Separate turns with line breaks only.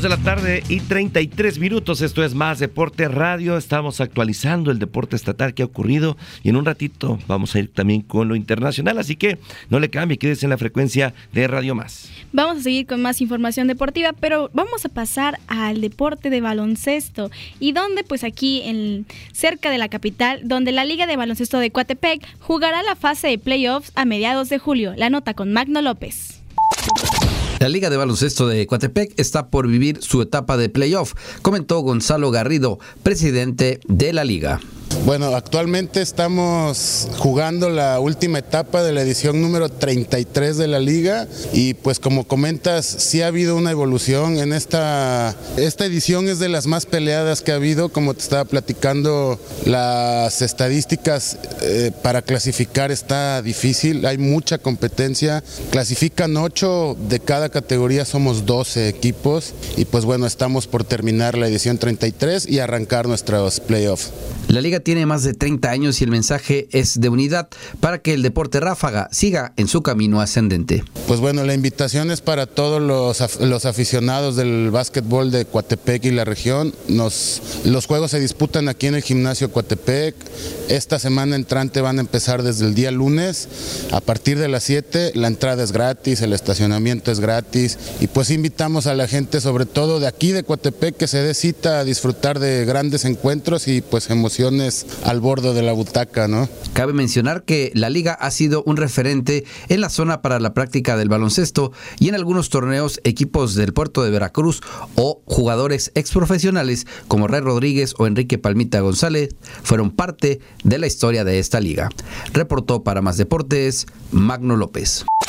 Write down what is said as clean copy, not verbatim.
2:33 p.m. Esto es Más Deporte Radio. Estamos actualizando el deporte estatal que ha ocurrido y en un ratito vamos a ir también con lo internacional, así que no le cambie, quédese en la frecuencia de Radio Más.
Vamos a seguir con más información deportiva, pero vamos a pasar al deporte de baloncesto y donde pues aquí cerca de la capital, donde la Liga de Baloncesto de Coatepec jugará la fase de playoffs a mediados de julio. La nota con Magno López.
La Liga de Baloncesto de Coatepec está por vivir su etapa de playoff, comentó Gonzalo Garrido, presidente de la liga.
Bueno, actualmente estamos jugando la última etapa de la edición número 33 de la liga y pues como comentas, sí ha habido una evolución en esta edición. Es de las más peleadas que ha habido, como te estaba platicando, las estadísticas para clasificar está difícil, hay mucha competencia, clasifican 8, de cada categoría somos 12 equipos y pues bueno, estamos por terminar la edición 33 y arrancar nuestros playoffs.
La liga tiene más de 30 años y el mensaje es de unidad para que el deporte ráfaga siga en su camino ascendente.
Pues bueno, la invitación es para todos los aficionados del básquetbol de Coatepec y la región. Los juegos se disputan aquí en el gimnasio Coatepec. Esta semana entrante van a empezar desde el día lunes. A partir de las 7 la entrada es gratis, el estacionamiento es gratis y pues invitamos a la gente, sobre todo de aquí de Coatepec, que se dé cita a disfrutar de grandes encuentros y pues emociones al borde de la butaca, ¿no?
Cabe mencionar que la liga ha sido un referente en la zona para la práctica del baloncesto y en algunos torneos equipos del puerto de Veracruz o jugadores exprofesionales como Ray Rodríguez o Enrique Palmita González fueron parte de la historia de esta liga. Reportó para Más Deportes, Magno López.